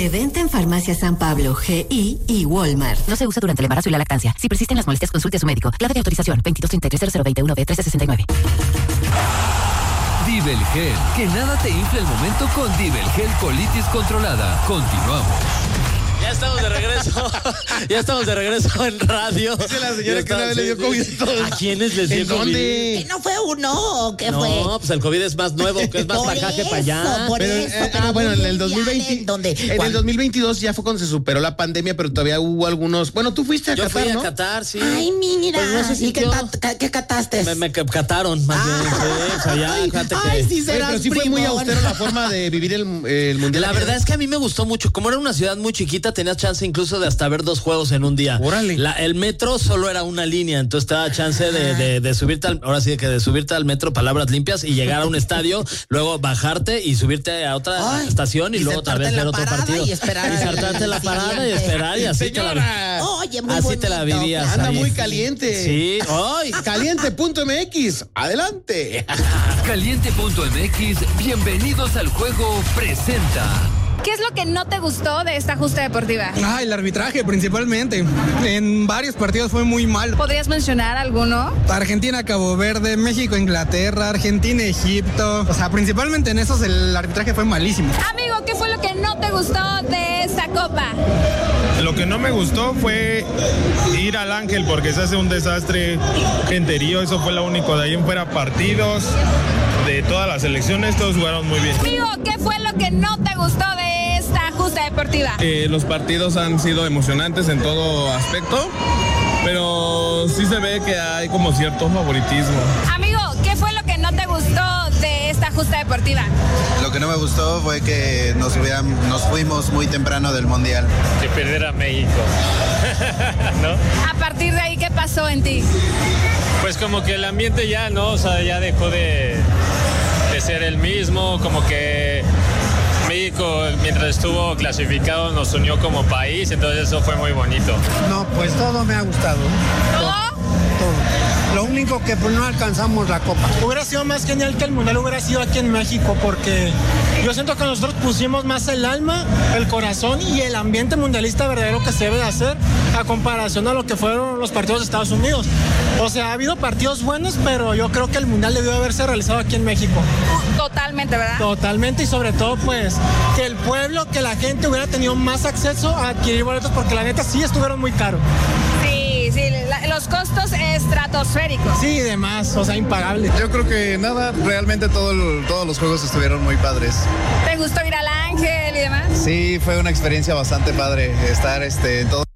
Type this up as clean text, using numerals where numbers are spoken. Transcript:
Preventa en Farmacia San Pablo, GI y Walmart. No se usa durante el embarazo y la lactancia. Si persisten las molestias, consulte a su médico. Clave de autorización 2233-0021-B1369. Dibelgel, que nada te infle el momento con Dibelgel colitis controlada. Continuamos. Ya estamos de regreso en radio. Dice la señora que una vez le dio COVID a todos. ¿A quiénes les dio ¿En COVID? dónde? ¿Que no fue uno? ¿Qué fue? No, pues el COVID es más nuevo, que es más para acá que para allá. Bueno, en el 2020. ¿Dónde? En el 2022 ya fue cuando se superó la pandemia, pero todavía hubo algunos. Bueno, tú fuiste a Yo Qatar, fui ¿no? a Qatar, sí. Ay, mira. Pues no sé si ¿Y qué cataste? me cataron, más bien. Sí, o sea, ya, fíjate Ay, que... sí Oye, serás pero sí fue muy bribón. austero la forma de vivir el mundial. La verdad es que a mí me gustó mucho. Como era una ciudad muy chiquita, tenías chance incluso de hasta ver 2 juegos en un día. Órale. El metro solo era una línea, entonces te daba chance de subirte de subirte al metro, palabras limpias, y llegar a un estadio, luego bajarte y subirte a otra estación y luego tal vez ver otro partido. Y esperar. Y saltarte en la parada y esperar y así Señora. Oye, muy así bonito. te la vivías. Anda ahí. muy caliente. Sí. ¡Ay! Caliente.mx. Adelante. Caliente.mx, bienvenidos al juego, presenta. ¿Qué es lo que no te gustó de esta justa deportiva? El arbitraje principalmente. En varios partidos fue muy mal. ¿Podrías mencionar alguno? Argentina, Cabo Verde, México, Inglaterra, Argentina, Egipto. O sea, principalmente en esos el arbitraje fue malísimo. Amigo, ¿qué fue lo que no te gustó de esta copa? Lo que no me gustó fue ir al Ángel porque se hace un desastre genterío, eso fue lo único. De ahí en fuera partidos de todas las selecciones, todos jugaron muy bien. Amigo, ¿qué fue lo que no te gustó de esta justa deportiva? Los partidos han sido emocionantes en todo aspecto, pero sí se ve que hay como cierto favoritismo. Amigo, ¿qué fue lo que no te gustó de esta justa deportiva? Lo que no me gustó fue que nos fuimos muy temprano del Mundial. Que perdiera México, ¿no? A partir de ahí, ¿qué pasó en ti? Pues como que el ambiente ya, ¿no? O sea, ya dejó de ser el mismo, como que México, mientras estuvo clasificado, nos unió como país, entonces eso fue muy bonito. No, pues todo me ha gustado. ¿Todo? Todo. Lo único que pues no alcanzamos la copa. Hubiera sido más genial que el mundial hubiera sido aquí en México, porque yo siento que nosotros pusimos más el alma, el corazón y el ambiente mundialista verdadero que se debe de hacer a comparación a lo que fueron los partidos de Estados Unidos. O sea, ha habido partidos buenos, pero yo creo que el mundial debió haberse realizado aquí en México. Totalmente, ¿verdad? Totalmente, y sobre todo pues que el pueblo, que la gente hubiera tenido más acceso a adquirir boletos, porque la neta sí estuvieron muy caros. Sí, los costos estratosféricos. Sí, demás, o sea, impagable. Yo creo que nada, realmente todos los juegos estuvieron muy padres. ¿Te gustó ir al Ángel y demás? Sí, fue una experiencia bastante padre estar en todo.